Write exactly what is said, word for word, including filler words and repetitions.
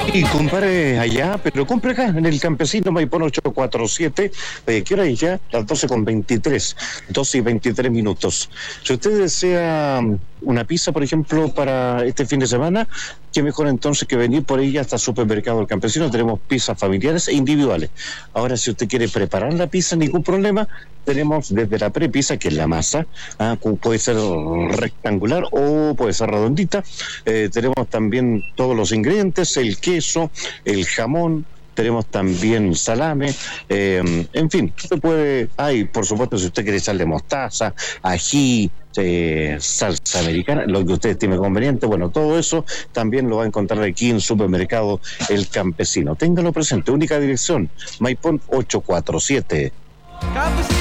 Y compare allá, pero compre acá, en el Campesino Maipón ocho cuatro siete. Eh, ¿Qué hora es ya? Las doce con veintitrés. doce y veintitrés minutos. Si usted desea una pizza, por ejemplo, para este fin de semana, qué mejor entonces que venir por ella hasta el Supermercado del Campesino. Tenemos pizzas familiares e individuales. Ahora, si usted quiere preparar la pizza, ningún problema. Tenemos desde la prepizza, que es la masa, ah, puede ser rectangular o puede ser redondita. Eh, tenemos también todos los ingredientes, el queso, el jamón, tenemos también salame, eh, en fin, usted puede, hay, por supuesto, si usted quiere echarle mostaza, ají, eh, salsa americana, lo que usted estime conveniente, bueno, todo eso también lo va a encontrar aquí en Supermercado El Campesino. Téngalo presente, única dirección, Maipón ocho cuatro siete.